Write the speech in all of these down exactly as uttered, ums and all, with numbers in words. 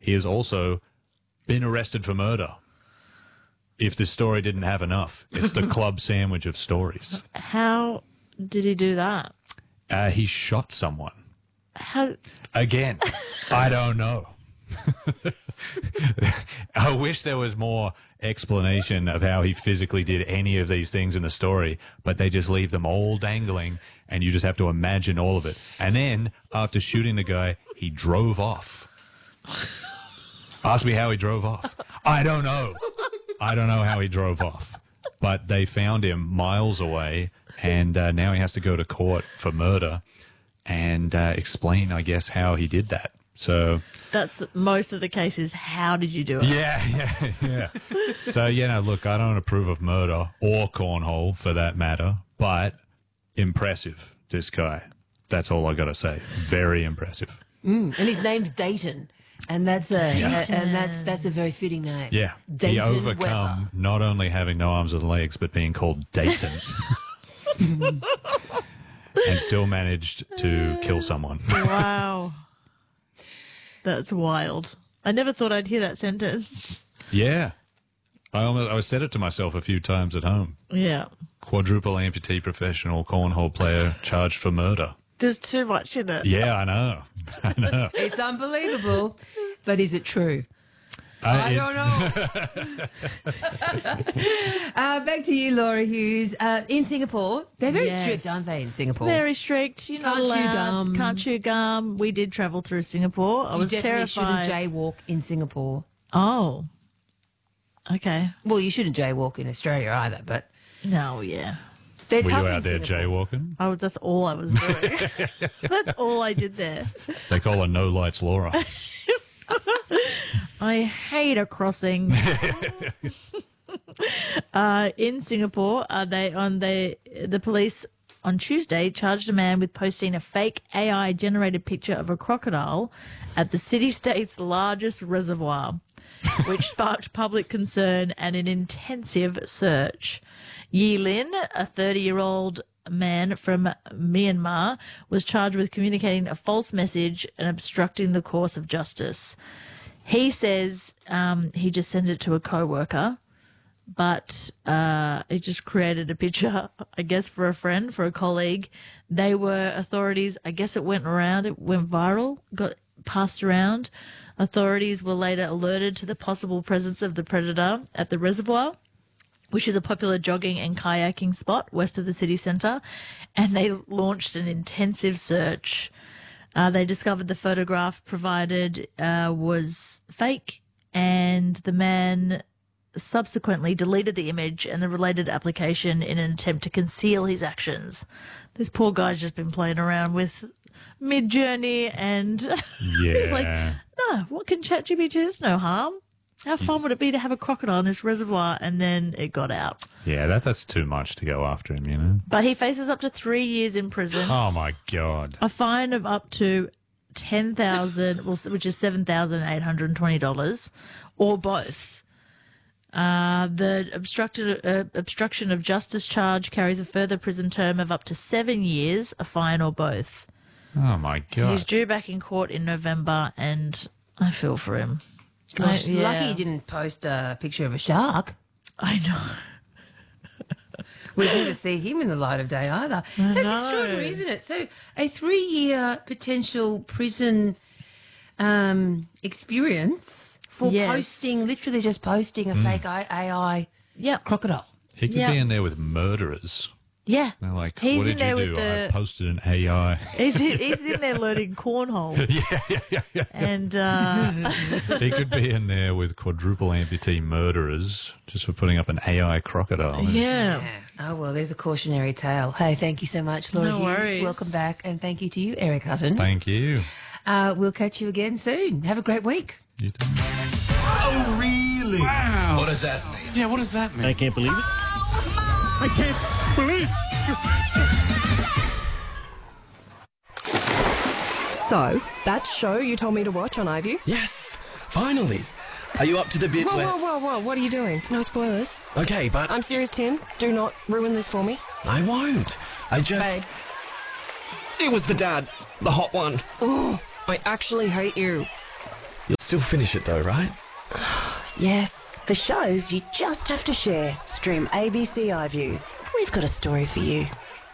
he has also been arrested for murder. If this story didn't have enough, it's the club sandwich of stories. How did he do that? Uh, he shot someone. How? Again, I don't know. I wish there was more explanation of how he physically did any of these things in the story, but they just leave them all dangling, and you just have to imagine all of it. And then, after shooting the guy, he drove off. Ask me how he drove off. I don't know. I don't know how he drove off. But they found him miles away, and uh, now he has to go to court for murder and uh, explain, I guess, how he did that. So That's the, most of the cases. How did you do it? yeah, yeah, yeah. So, you know, look, I don't approve of murder or cornhole for that matter, but impressive, this guy. That's all I got to say. Very impressive. Mm, and his name's Dayton, and that's a, Yeah. a and that's that's a very fitting name. Yeah. Dayton he overcome Weber. not only having no arms and legs, but being called Dayton. And still managed to kill someone. Wow. That's wild. I never thought I'd hear that sentence. Yeah. I almost I said it to myself a few times at home. Yeah. Quadruple amputee professional cornhole player charged for murder. There's too much in it. Yeah, I know. I know. It's unbelievable, but is it true? I it- don't know. uh, back to you, Laura Hughes. Uh, in Singapore, they're very Yes. strict, aren't they, in Singapore? Very strict. You're not Can't chew allowed. gum. Can't chew gum. We did travel through Singapore. I you was definitely terrified. shouldn't jaywalk in Singapore. Oh. Okay. Well, you shouldn't jaywalk in Australia either, but No, yeah. they're Were tough you in out there Singapore. jaywalking? Oh, that's all I was doing. That's all I did there. They call her No Lights Laura. I hate a crossing. uh, in Singapore, uh, they on the the police on Tuesday charged a man with posting a fake A I generated picture of a crocodile at the city-state's largest reservoir, which sparked public concern and an intensive search. Yi Lin, a thirty-year-old man from Myanmar, was charged with communicating a false message and obstructing the course of justice. He says um, he just sent it to a co-worker, but uh, he just created a picture, I guess, for a friend, for a colleague. They were authorities. I guess it went around. It went viral, got passed around. Authorities were later alerted to the possible presence of the predator at the reservoir, which is a popular jogging and kayaking spot west of the city centre, and they launched an intensive search. Uh, they discovered the photograph provided uh, was fake, and the man subsequently deleted the image and the related application in an attempt to conceal his actions. This poor guy's just been playing around with Mid-Journey, and he's like, Yeah. no, what can ChatGPT do? There's no harm. How fun would it be to have a crocodile in this reservoir? And then it got out. Yeah, that that's too much to go after him, you know? But he faces up to three years in prison, Oh, my God. a fine of up to ten thousand dollars, well, which is seven thousand eight hundred twenty dollars, or both. Uh, the obstructed, uh, obstruction of justice charge carries a further prison term of up to seven years, a fine, or both. Oh, my God. He's due back in court in November, and I feel for him. Gosh, I- yeah. lucky you didn't post a picture of a shark. I know. We'd never see him in the light of day either. That's know. extraordinary, isn't it? So a three-year potential prison um, experience for Yes. posting, literally just posting a fake A I Yeah. crocodile. He could Yeah. be in there with murderers. Yeah. They're like, He's what in did there you with do? the- I posted an A I. He's, he's in there learning cornhole. yeah, yeah, yeah, yeah. And uh, He could be in there with quadruple amputee murderers just for putting up an A I crocodile. yeah. Oh, well, there's a cautionary tale. Hey, thank you so much, Laura No Hughes. worries. Welcome back. And thank you to you, Eric Hutton. Thank you. Uh, we'll catch you again soon. Have a great week. You too. Oh, really? Wow. What does that mean? Yeah, what does that mean? I can't believe it. I can't believe So, that show you told me to watch on iView? Yes, finally. Are you up to the bit Whoa, where... whoa, whoa, whoa, what are you doing? No spoilers. Okay, but I'm serious, Tim. Do not ruin this for me. I won't. I just... Babe. It was the dad, the hot one. Oh, I actually hate you. You'll see still finish it though, right? Yes. For shows you just have to share. Stream A B C iView. We've got a story for you.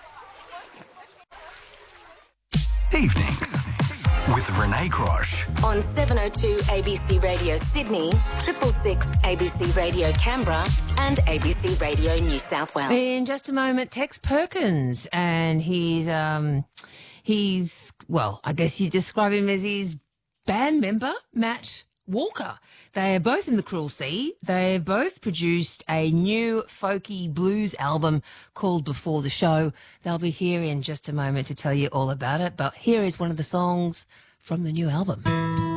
Evenings with Renee Crosh. On seven oh two A B C Radio Sydney, triple six A B C Radio Canberra, and A B C Radio New South Wales. In just a moment, Tex Perkins, and he's um, he's well, I guess you describe him as his band member, Matt Walker. They are both in the Cruel Sea. They've both produced a new folky blues album called Before the Show. They'll be here in just a moment to tell you all about it. But here is one of the songs from the new album.